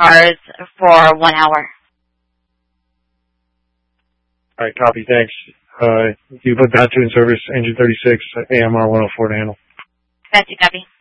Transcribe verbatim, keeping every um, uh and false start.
cars for one hour. All right, copy, thanks. Uh, you put that to in service, engine thirty-six, A M R one oh four to handle. That's you, copy.